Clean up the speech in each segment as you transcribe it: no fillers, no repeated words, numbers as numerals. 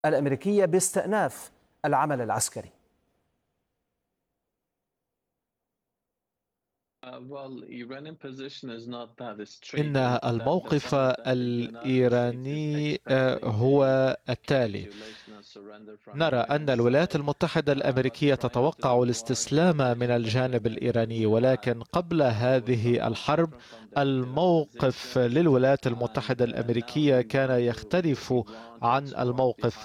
الأمريكية باستئناف العمل العسكري؟ إن الموقف الإيراني هو التالي: نرى أن الولايات المتحدة الأمريكية تتوقع الاستسلام من الجانب الإيراني، ولكن قبل هذه الحرب الموقف للولايات المتحدة الأمريكية كان يختلف عن الموقف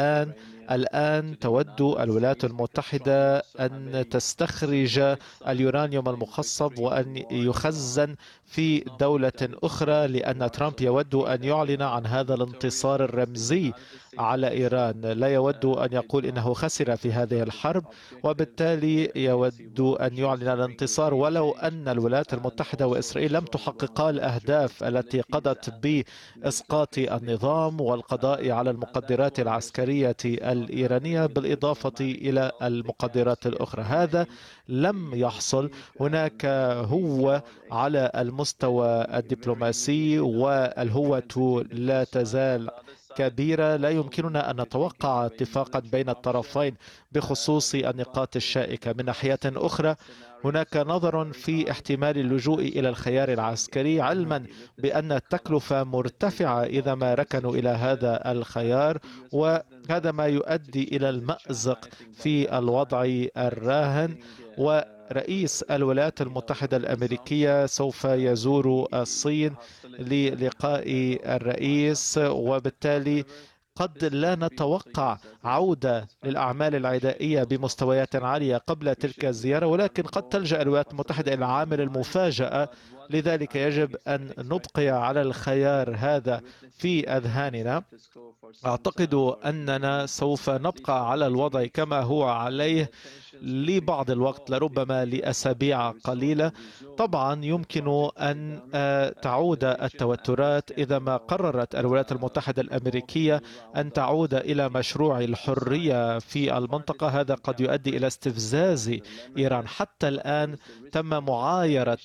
الآن تود الولايات المتحدة أن تستخرج اليورانيوم المخصب وأن يخزن في دولة أخرى، لأن ترامب يود أن يعلن عن هذا الانتصار الرمزي على إيران. لا يود أن يقول إنه خسر في هذه الحرب، وبالتالي يود أن يعلن الانتصار ولو أن الولايات المتحدة وإسرائيل لم تحققا الأهداف التي قضت بإسقاط النظام والقضاء على المقدرات العسكرية الإيرانية بالإضافة إلى المقدرات الأخرى. هذا لم يحصل. هناك هو على المستوى الدبلوماسي، والهوة لا تزال كبيرة. لا يمكننا أن نتوقع اتفاقا بين الطرفين بخصوص النقاط الشائكة. من ناحية أخرى هناك نظر في احتمال اللجوء إلى الخيار العسكري، علما بأن التكلفة مرتفعة إذا ما ركنوا إلى هذا الخيار، وهذا ما يؤدي إلى المأزق في الوضع الراهن. ورئيس الولايات المتحدة الأمريكية سوف يزور الصين للقاء الرئيس، وبالتالي قد لا نتوقع عودة للأعمال العدائية بمستويات عالية قبل تلك الزيارة، ولكن قد تلجأ الولايات المتحدة إلى عامل المفاجأة. لذلك يجب أن نبقي على الخيار هذا في أذهاننا. أعتقد أننا سوف نبقى على الوضع كما هو عليه لبعض الوقت، لربما لأسابيع قليلة. طبعا يمكن أن تعود التوترات إذا ما قررت الولايات المتحدة الأمريكية أن تعود إلى مشروع الحرية في المنطقة. هذا قد يؤدي إلى استفزاز إيران. حتى الآن تم معايرة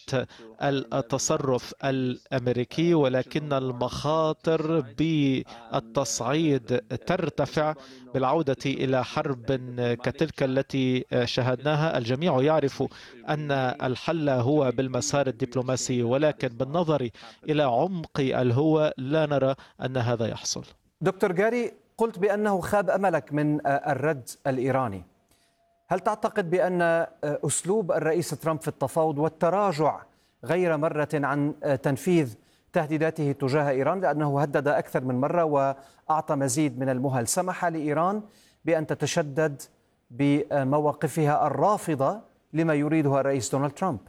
التصرف الأمريكي، ولكن المخاطر بالتصعيد ترتفع بالعودة إلى حرب كتلك التي شاهدناها. الجميع يعرف أن الحل هو بالمسار الدبلوماسي، ولكن بالنظر إلى عمق الهوة لا نرى أن هذا يحصل. دكتور جاري، قلت بأنه خاب أملك من الرد الإيراني. هل تعتقد بأن أسلوب الرئيس ترامب في التفاوض والتراجع غير مرة عن تنفيذ تهديداته تجاه إيران، لأنه هدد أكثر من مرة وأعطى مزيد من المهل، سمح لإيران بأن تتشدد بمواقفها الرافضة لما يريده الرئيس دونالد ترامب؟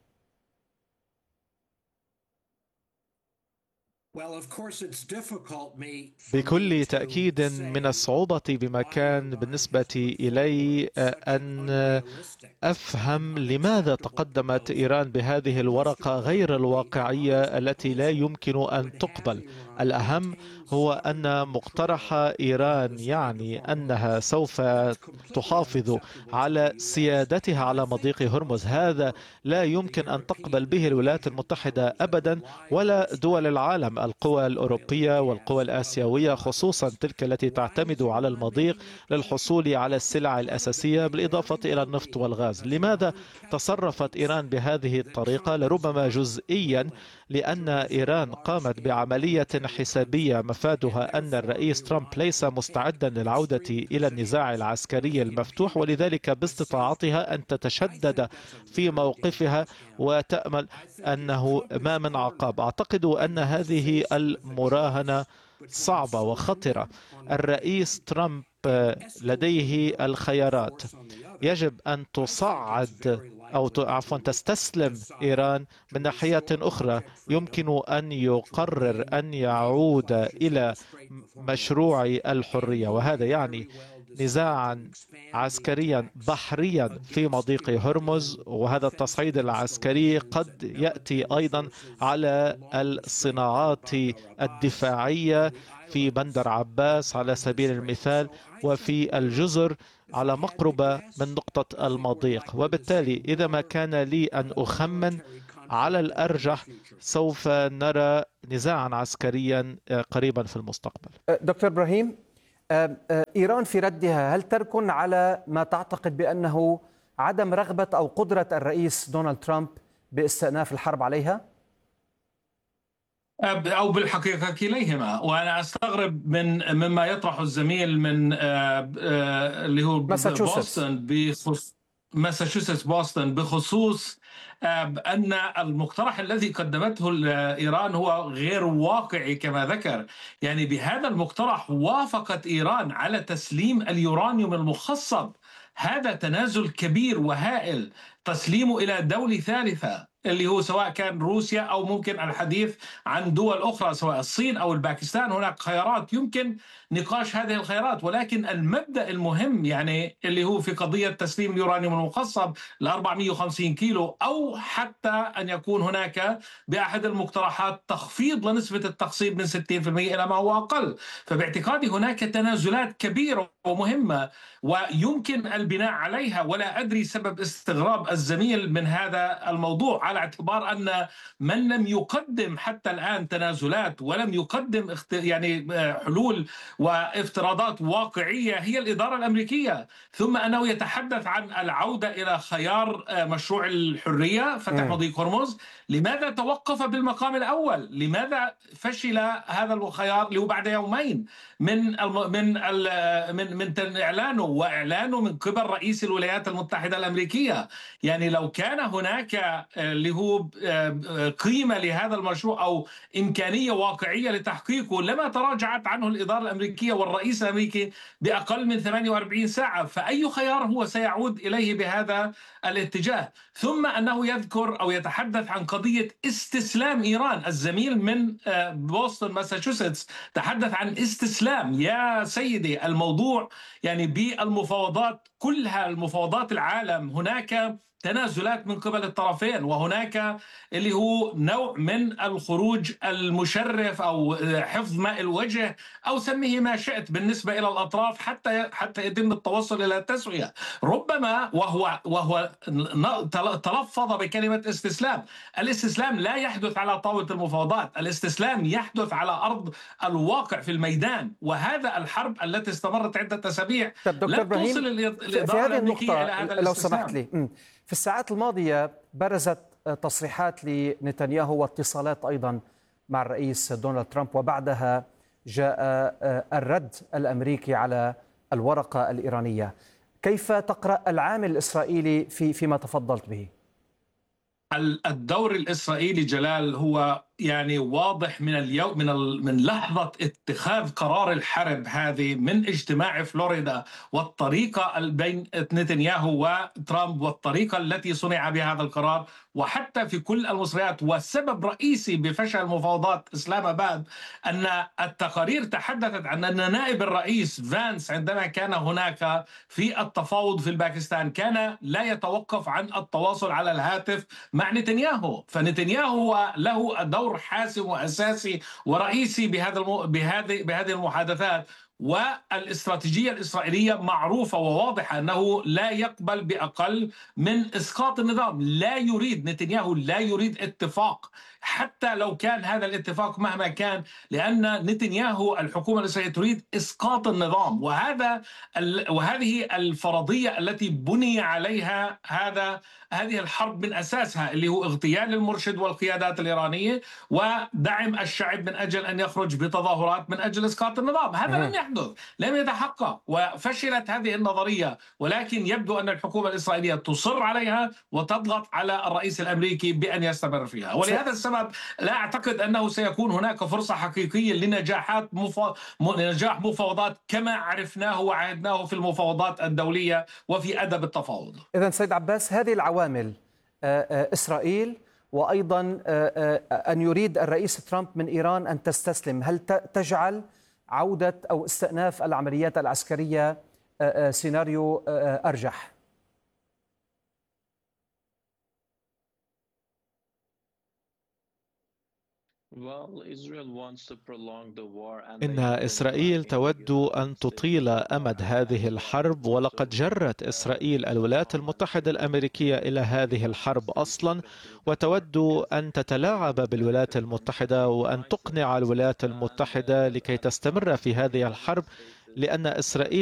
بكل تأكيد من الصعوبة بمكان بالنسبة إلي أن أفهم لماذا تقدمت إيران بهذه الورقة غير الواقعية التي لا يمكن أن تقبل. الأهم هو أن مقترح إيران يعني أنها سوف تحافظ على سيادتها على مضيق هرمز. هذا لا يمكن أن تقبل به الولايات المتحدة أبدا ولا دول العالم. القوى الأوروبية والقوى الآسيوية خصوصا تلك التي تعتمد على المضيق للحصول على السلع الأساسية بالإضافة إلى النفط والغاز. لماذا تصرفت إيران بهذه الطريقة؟ لربما جزئيا لأن إيران قامت بعملية حسابية مفادها أن الرئيس ترامب ليس مستعدا للعودة إلى النزاع العسكري المفتوح، ولذلك باستطاعتها أن تتشدد في موقفها وتأمل أنه ما من عقاب. أعتقد أن هذه المراهنة صعبة وخطرة. الرئيس ترامب لديه الخيارات. يجب أن تصعد أو عفوا تستسلم إيران. من ناحية أخرى يمكن أن يقرر أن يعود إلى مشروع الحرية، وهذا يعني نزاعا عسكريا بحريا في مضيق هرمز. وهذا التصعيد العسكري قد يأتي أيضا على الصناعات الدفاعية في بندر عباس على سبيل المثال، وفي الجزر على مقربة من نقطة المضيق. وبالتالي إذا ما كان لي أن أخمن، على الأرجح سوف نرى نزاعا عسكريا قريبا في المستقبل. دكتور إبراهيم، إيران في ردها هل تركن على ما تعتقد بأنه عدم رغبة أو قدرة الرئيس دونالد ترامب باستئناف الحرب عليها؟ أو بالحقيقة كليهما. وأنا أستغرب مما يطرح الزميل من اللي هو بوسطن بخصوص أن المقترح الذي قدمته إيران هو غير واقعي كما ذكر. يعني بهذا المقترح وافقت إيران على تسليم اليورانيوم المخصب. هذا تنازل كبير وهائل، تسليمه إلى دولة ثالثة اللي هو سواء كان روسيا أو ممكن الحديث عن دول أخرى سواء الصين أو الباكستان. هناك خيارات يمكن نقاش هذه الخيارات، ولكن المبدأ المهم يعني اللي هو في قضية تسليم اليورانيوم المخصب ل 450 كيلو، أو حتى أن يكون هناك بأحد المقترحات تخفيض لنسبة التخصيب من 60% إلى ما هو أقل. فباعتقادي هناك تنازلات كبيرة ومهمة ويمكن البناء عليها. ولا أدري سبب استغراب الزميل من هذا الموضوع، على اعتبار أن من لم يقدم حتى الآن تنازلات ولم يقدم يعني حلول وافتراضات واقعية هي الإدارة الأمريكية. ثم أنه يتحدث عن العودة إلى خيار مشروع الحرية، فتح مضيق هرمز. لماذا توقف بالمقام الأول؟ لماذا فشل هذا الخيار اللي هو بعد يومين من إعلانه وإعلانه من قبل رئيس الولايات المتحدة الأمريكية؟ يعني لو كان هناك اللي هو قيمة لهذا المشروع أو إمكانية واقعية لتحقيقه لما تراجعت عنه الإدارة الأمريكية والرئيس الأمريكي بأقل من 48 ساعة. فأي خيار هو سيعود إليه بهذا الاتجاه؟ ثم أنه يذكر أو يتحدث عن قضية استسلام إيران. الزميل من بوسطن ماساتشوستس تحدث عن استسلام. يا سيدي، الموضوع يعني بالمفاوضات كلها، المفاوضات العالم، هناك تنازلات من قبل الطرفين، وهناك اللي هو نوع من الخروج المشرف أو حفظ ماء الوجه أو سميه ما شئت بالنسبة إلى الأطراف حتى يتم التوصل إلى التسوية. ربما وهو تلفظ بكلمة استسلام. الاستسلام لا يحدث على طاولة المفاوضات، الاستسلام يحدث على أرض الواقع في الميدان. وهذا الحرب التي استمرت عدة أسابيع لا توصل الإدارة الأمريكية إلى هذا الاستسلام. لو سمحت لي، في الساعات الماضية برزت تصريحات لنتنياهو واتصالات أيضا مع الرئيس دونالد ترامب، وبعدها جاء الرد الأمريكي على الورقة الإيرانية. كيف تقرأ العامل الإسرائيلي فيما تفضلت به؟ الدور الإسرائيلي جلال هو يعني واضح من اليوم، من لحظة اتخاذ قرار الحرب هذه، من اجتماع فلوريدا والطريقة بين نتنياهو وترامب والطريقة التي صنع بها هذا القرار، وحتى في كل المصريات. والسبب رئيسي بفشل مفاوضات إسلام آباد أن التقارير تحدثت عن أن نائب الرئيس فانس عندما كان هناك في التفاوض في الباكستان كان لا يتوقف عن التواصل على الهاتف مع نتنياهو. فنتنياهو له دور حاسم وأساسي ورئيسي بهذه المحادثات. والاستراتيجية الإسرائيلية معروفة وواضحة أنه لا يقبل بأقل من إسقاط النظام. نتنياهو لا يريد اتفاق حتى لو كان هذا الاتفاق مهما كان، لأن نتنياهو الحكومة الإسرائيلية تريد إسقاط النظام. وهذه الفرضية التي بني عليها هذه الحرب من أساسها، اللي هو اغتيال المرشد والقيادات الإيرانية ودعم الشعب من أجل أن يخرج بتظاهرات من أجل إسقاط النظام. هذا لم يحدث، لم يتحقق، وفشلت هذه النظرية. ولكن يبدو أن الحكومة الإسرائيلية تصر عليها وتضغط على الرئيس الأمريكي بأن يستمر فيها. ولهذا السبب لا أعتقد أنه سيكون هناك فرصة حقيقية لنجاح مفاوضات كما عرفناه وعهدناه في المفاوضات الدولية وفي أدب التفاوض. إذن سيد عباس، هذه العوامل، إسرائيل وأيضا أن يريد الرئيس ترامب من إيران أن تستسلم، هل تجعل عودة أو استئناف العمليات العسكرية سيناريو أرجح؟ إن إسرائيل تود أن تطيل أمد هذه الحرب، ولقد جرت إسرائيل الولايات المتحدة الأمريكية إلى هذه الحرب أصلا، وتود أن تتلاعب بالولايات المتحدة وأن تقنع الولايات المتحدة لكي تستمر في هذه الحرب، لأن إسرائيل